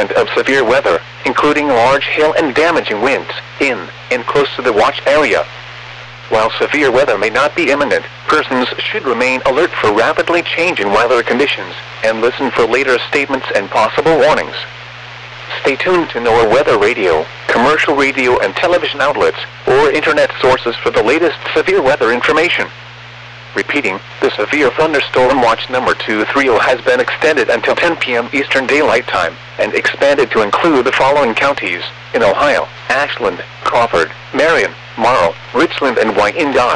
development of severe weather, including large hail and damaging winds, in and close to the watch area. While severe weather may not be imminent, persons should remain alert for rapidly changing weather conditions, and listen for later statements and possible warnings. Stay tuned to NOAA Weather Radio, commercial radio and television outlets, or internet sources for the latest severe weather information. Repeating, the Severe Thunderstorm Watch number 230 has been extended until 10 p.m. Eastern Daylight Time, and expanded to include the following counties, in Ohio: Ashland, Crawford, Marion, Morrow, Richland, and Wyandotte.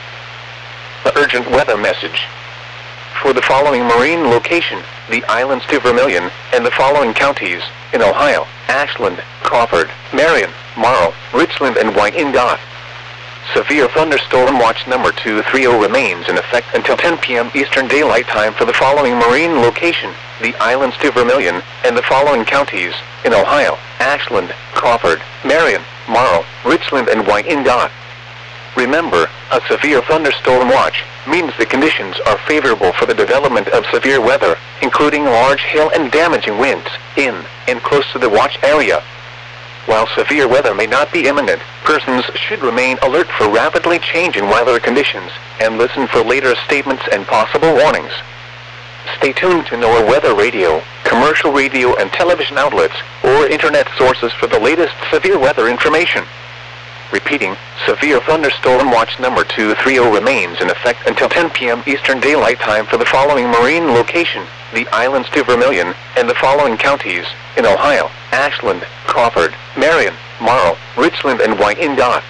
The urgent weather message. For the following marine location, the islands to Vermilion, and the following counties, in Ohio: Ashland, Crawford, Marion, Morrow, Richland, and Wyandotte. Severe Thunderstorm Watch number 230 remains in effect until 10 p.m. Eastern Daylight Time for the following marine location, the islands to Vermilion, and the following counties, in Ohio: Ashland, Crawford, Marion, Morrow, Richland, and Wyandotte. Remember, a severe thunderstorm watch means the conditions are favorable for the development of severe weather, including large hail and damaging winds, in and close to the watch area. While severe weather may not be imminent, persons should remain alert for rapidly changing weather conditions, and listen for later statements and possible warnings. Stay tuned to NOAA Weather Radio, commercial radio and television outlets, or internet sources for the latest severe weather information. Repeating, Severe Thunderstorm Watch number 230 remains in effect until 10 p.m. Eastern Daylight Time for the following marine location, the islands to Vermilion, and the following counties, in Ohio: Ashland, Crawford, Marion, Morrow, Richland, and Wyandotte.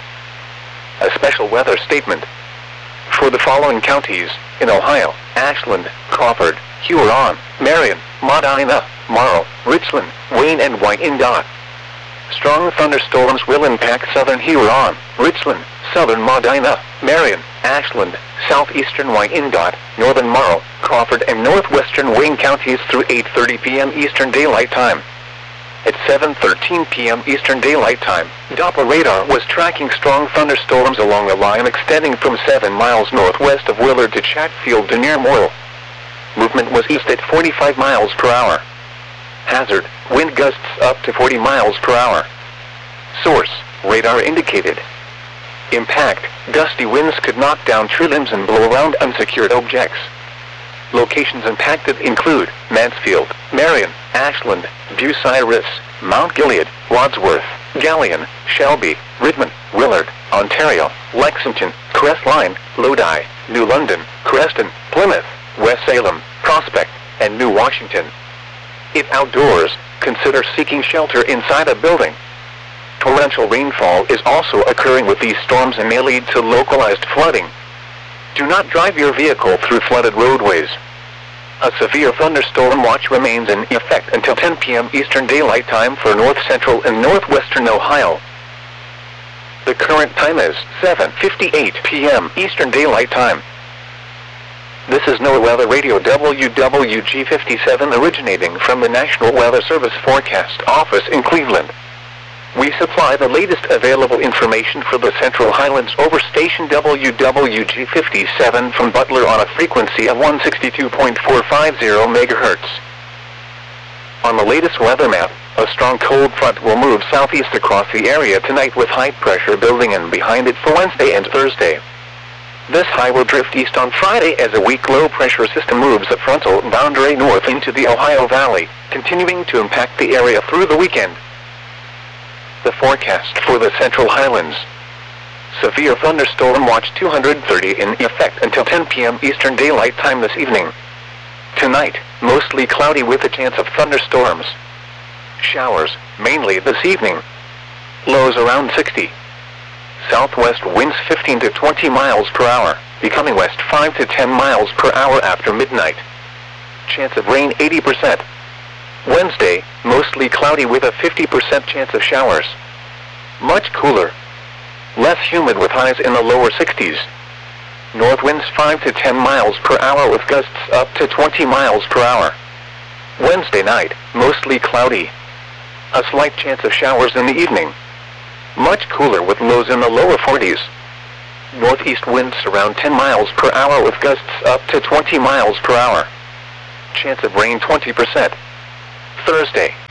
A special weather statement. For the following counties, in Ohio: Ashland, Crawford, Huron, Marion, Medina, Morrow, Richland, Wayne, and Wyandotte. Strong thunderstorms will impact southern Huron, Richland, southern Medina, Marion, Ashland, southeastern Wyandotte, northern Morrow, Crawford, and northwestern Wayne counties through 8:30 p.m. Eastern Daylight Time. At 7:13 p.m. Eastern Daylight Time, Doppler radar was tracking strong thunderstorms along a line extending from 7 miles northwest of Willard to Chatfield to near Morrill. Movement was east at 45 miles per hour. Hazard, wind gusts up to 40 miles per hour. Source, radar indicated. Impact, gusty winds could knock down tree limbs and blow around unsecured objects. Locations impacted include Mansfield, Marion, Ashland, Bucyrus, Mount Gilead, Wadsworth, Galion, Shelby, Redmond, Willard, Ontario, Lexington, Crestline, Lodi, New London, Creston, Plymouth, West Salem, Prospect, and New Washington. If outdoors, consider seeking shelter inside a building. Torrential rainfall is also occurring with these storms and may lead to localized flooding. Do not drive your vehicle through flooded roadways. A severe thunderstorm watch remains in effect until 10 p.m. Eastern Daylight Time for north-central and northwestern Ohio. The current time is 7:58 p.m. Eastern Daylight Time. This is NOAA Weather Radio WWG57 originating from the National Weather Service Forecast Office in Cleveland. We supply the latest available information for the Central Highlands over station WWG57 from Butler on a frequency of 162.450 MHz. On the latest weather map, a strong cold front will move southeast across the area tonight with high pressure building in behind it for Wednesday and Thursday. This high will drift east on Friday as a weak low-pressure system moves a frontal boundary north into the Ohio Valley, continuing to impact the area through the weekend. The forecast for the Central Highlands. Severe Thunderstorm Watch 230 in effect until 10 p.m. Eastern Daylight Time this evening. Tonight, mostly cloudy with a chance of thunderstorms. Showers, mainly this evening. Lows around 60. Southwest winds 15 to 20 miles per hour, becoming west 5 to 10 miles per hour after midnight. Chance of rain 80%. Wednesday, mostly cloudy with a 50% chance of showers. Much cooler. Less humid with highs in the lower 60s. North winds 5 to 10 miles per hour with gusts up to 20 miles per hour. Wednesday night, mostly cloudy. A slight chance of showers in the evening. Much cooler with lows in the lower 40s. Northeast winds around 10 miles per hour with gusts up to 20 miles per hour. Chance of rain 20%. Thursday,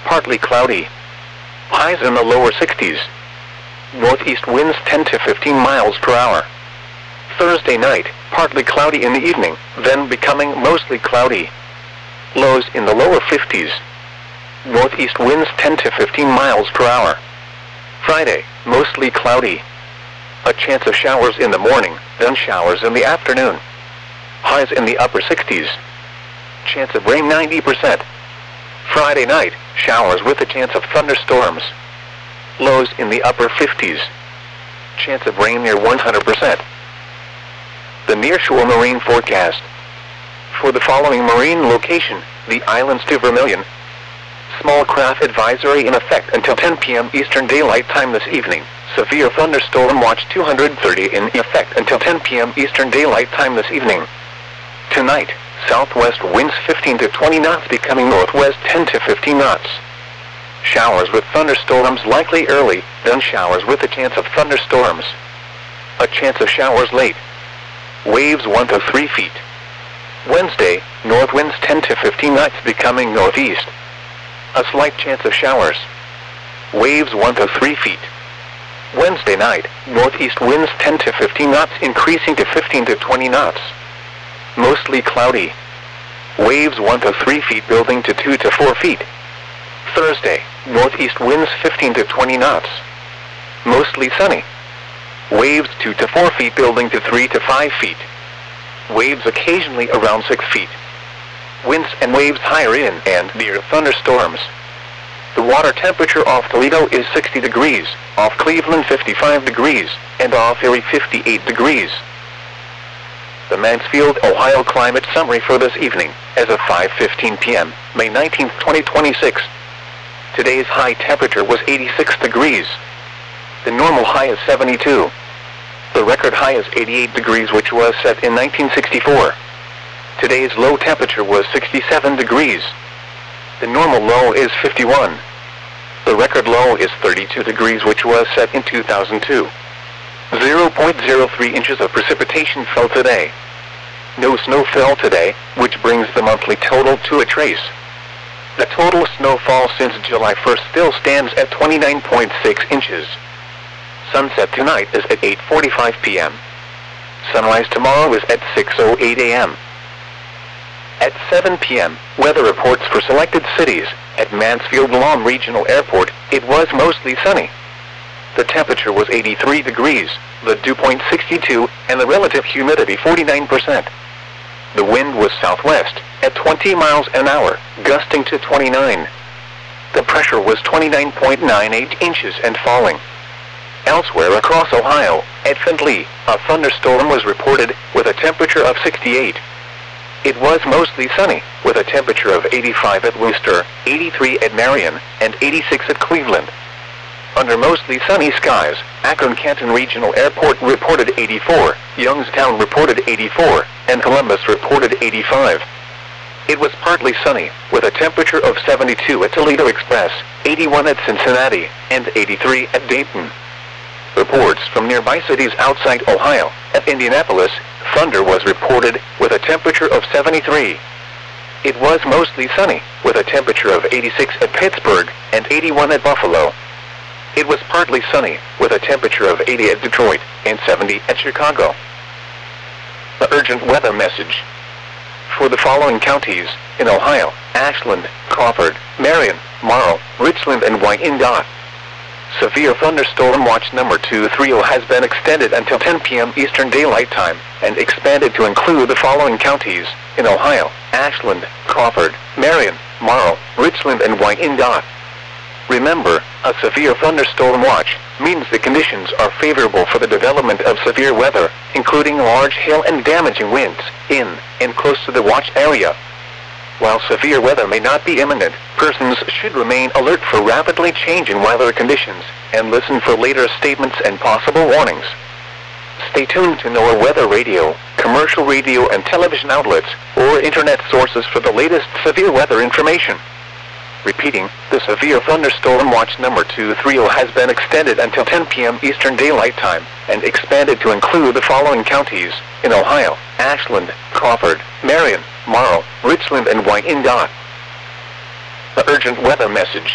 partly cloudy. Highs in the lower 60s. Northeast winds 10 to 15 miles per hour. Thursday night, partly cloudy in the evening, then becoming mostly cloudy. Lows in the lower 50s. Northeast winds 10 to 15 miles per hour. Friday, mostly cloudy. A chance of showers in the morning, then showers in the afternoon. Highs in the upper 60s. Chance of rain 90%. Friday night, showers with a chance of thunderstorms. Lows in the upper 50s. Chance of rain near 100%. The nearshore marine forecast. For the following marine location, the islands to Vermilion. Small craft advisory in effect until 10 p.m. Eastern Daylight Time this evening. Severe thunderstorm watch 230 in effect until 10 p.m. Eastern Daylight Time this evening. Tonight, southwest winds 15 to 20 knots becoming northwest 10 to 15 knots. Showers with thunderstorms likely early, then showers with a chance of thunderstorms. A chance of showers late. Waves 1 to 3 feet. Wednesday, north winds 10 to 15 knots becoming northeast. A slight chance of showers. Waves 1 to 3 feet. Wednesday night, northeast winds 10 to 15 knots increasing to 15 to 20 knots. Mostly cloudy. Waves 1 to 3 feet building to 2 to 4 feet. Thursday, northeast winds 15 to 20 knots. Mostly sunny. Waves 2 to 4 feet building to 3 to 5 feet. Waves occasionally around 6 feet. Winds and waves higher in and near thunderstorms. The water temperature off Toledo is 60 degrees, off Cleveland 55 degrees, and off Erie 58 degrees. The Mansfield, Ohio climate summary for this evening, as of 5:15 p.m., May 19, 2026. Today's high temperature was 86 degrees. The normal high is 72. The record high is 88 degrees, which was set in 1964. Today's low temperature was 67 degrees. The normal low is 51. The record low is 32 degrees, which was set in 2002. 0.03 inches of precipitation fell today. No snow fell today, which brings the monthly total to a trace. The total snowfall since July 1st still stands at 29.6 inches. Sunset tonight is at 8:45 p.m. Sunrise tomorrow is at 6:08 a.m. At 7 p.m., weather reports for selected cities. At Mansfield Lawn Regional Airport, it was mostly sunny. The temperature was 83 degrees, the dew point 62, and the relative humidity 49%. The wind was southwest, at 20 miles an hour, gusting to 29. The pressure was 29.98 inches and falling. Elsewhere across Ohio, at Findlay, a thunderstorm was reported, with a temperature of 68. It was mostly sunny, with a temperature of 85 at Wooster, 83 at Marion, and 86 at Cleveland. Under mostly sunny skies, Akron-Canton Regional Airport reported 84, Youngstown reported 84, and Columbus reported 85. It was partly sunny, with a temperature of 72 at Toledo Express, 81 at Cincinnati, and 83 at Dayton. Reports from nearby cities outside Ohio. At Indianapolis, thunder was reported, with a temperature of 73. It was mostly sunny, with a temperature of 86 at Pittsburgh, and 81 at Buffalo. It was partly sunny, with a temperature of 80 at Detroit, and 70 at Chicago. The urgent weather message. For the following counties, in Ohio: Ashland, Crawford, Marion, Morrow, Richland, and Wyandotte. Severe thunderstorm watch number 230 has been extended until 10 p.m. Eastern Daylight Time, and expanded to include the following counties, in Ohio: Ashland, Crawford, Marion, Morrow, Richland, and Wyandotte. Remember, a severe thunderstorm watch means the conditions are favorable for the development of severe weather, including large hail and damaging winds, in and close to the watch area. While severe weather may not be imminent, persons should remain alert for rapidly changing weather conditions, and listen for later statements and possible warnings. Stay tuned to NOAA Weather Radio, commercial radio and television outlets, or internet sources for the latest severe weather information. Repeating, the severe thunderstorm watch number 230 has been extended until 10 p.m. Eastern Daylight Time, and expanded to include the following counties, in Ohio: Ashland, Crawford, Marion, Morrow, Richland, and Wyandotte. The urgent weather message.